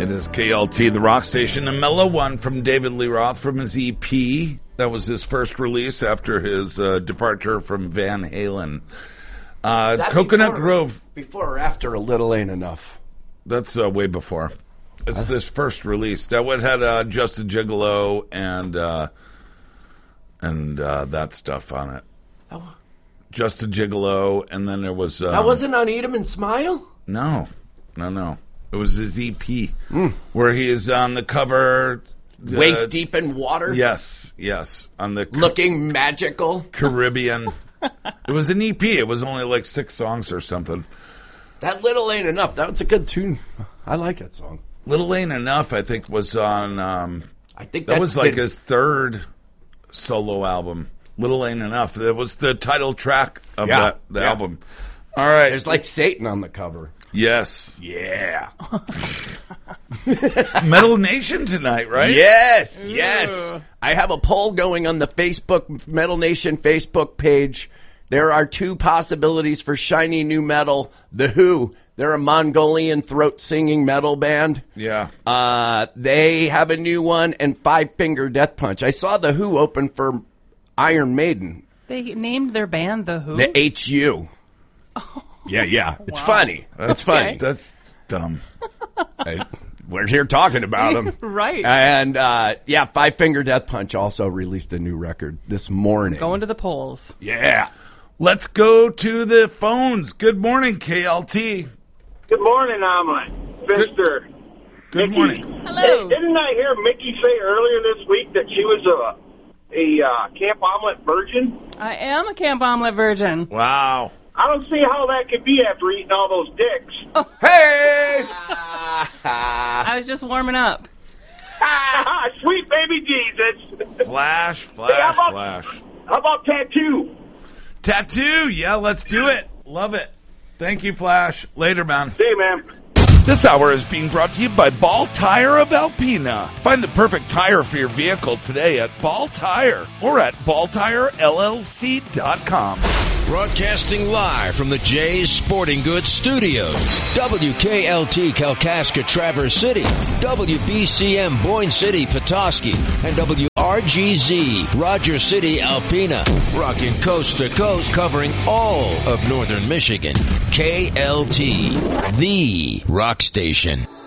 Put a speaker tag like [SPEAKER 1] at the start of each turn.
[SPEAKER 1] It is KLT, the rock station, a mellow one from David Lee Roth from his EP. That was his first release after his departure from Van Halen. Coconut Grove.
[SPEAKER 2] Before or after A Little Ain't Enough?
[SPEAKER 1] That's way before. It's this first release. That one had Just a Gigolo and that stuff on it.
[SPEAKER 2] Oh.
[SPEAKER 1] Just a Gigolo, and then there was...
[SPEAKER 2] that wasn't on Eat 'Em and Smile?
[SPEAKER 1] No. It was his EP, where he is on the cover...
[SPEAKER 2] Waist deep in water?
[SPEAKER 1] Yes. On the
[SPEAKER 2] Looking magical?
[SPEAKER 1] Caribbean. It was an EP. It was only like 6 songs or something.
[SPEAKER 2] That Little Ain't Enough. That was a good tune. I like that song.
[SPEAKER 1] Little Ain't Enough, I think, was on...
[SPEAKER 2] I think
[SPEAKER 1] that was like his third solo album. Little Ain't Enough. That was the title track of the album. All right.
[SPEAKER 2] There's like Satan on the cover.
[SPEAKER 1] Yes.
[SPEAKER 2] Yeah.
[SPEAKER 1] Metal Nation tonight, right?
[SPEAKER 2] Yes. I have a poll going on the Facebook Metal Nation Facebook page. There are 2 possibilities for shiny new metal. The Who, they're a Mongolian throat-singing metal band.
[SPEAKER 1] Yeah.
[SPEAKER 2] They have a new one, and Five Finger Death Punch. I saw The Who open for Iron Maiden.
[SPEAKER 3] They named their band The Who?
[SPEAKER 2] The HU. Oh. Yeah. It's funny. It's funny.
[SPEAKER 1] That's dumb.
[SPEAKER 2] We're here talking about them.
[SPEAKER 3] Right.
[SPEAKER 2] And, Five Finger Death Punch also released a new record this morning.
[SPEAKER 3] Going to the polls.
[SPEAKER 2] Yeah.
[SPEAKER 1] Let's go to the phones. Good morning, KLT.
[SPEAKER 4] Good morning, Omelet. Mr.
[SPEAKER 1] Good morning.
[SPEAKER 3] Hello.
[SPEAKER 4] Hey, didn't I hear Mickey say earlier this week that she was a Camp Omelet virgin?
[SPEAKER 3] I am a Camp Omelet virgin.
[SPEAKER 1] Wow.
[SPEAKER 4] I don't see how that could be after eating all those dicks.
[SPEAKER 3] Oh.
[SPEAKER 2] Hey!
[SPEAKER 3] I was just warming up.
[SPEAKER 4] Sweet baby Jesus.
[SPEAKER 1] Flash.
[SPEAKER 4] How about tattoo?
[SPEAKER 1] Tattoo. Yeah, let's do it. Love it. Thank you, Flash. Later, man.
[SPEAKER 4] See you, man.
[SPEAKER 1] This hour is being brought to you by Ball Tire of Alpena. Find the perfect tire for your vehicle today at Ball Tire or at balltirellc.com.
[SPEAKER 5] Broadcasting live from the Jay's Sporting Goods Studios. WKLT Kalkaska Traverse City, WBCM Boyne City Petoskey, and WRGZ Roger City Alpena. Rocking coast to coast, covering all of northern Michigan. KLT, the rock station.